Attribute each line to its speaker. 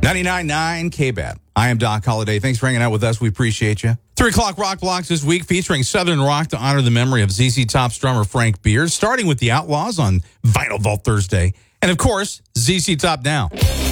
Speaker 1: 99.9 KBAT. I am Doc Holliday. Thanks for hanging out with us. We appreciate you. 3 o'clock rock blocks this week featuring Southern rock to honor the memory of ZZ Top's drummer Frank Beard, starting with the Outlaws on Vinyl Vault Thursday. And, of course, ZZ Top Now.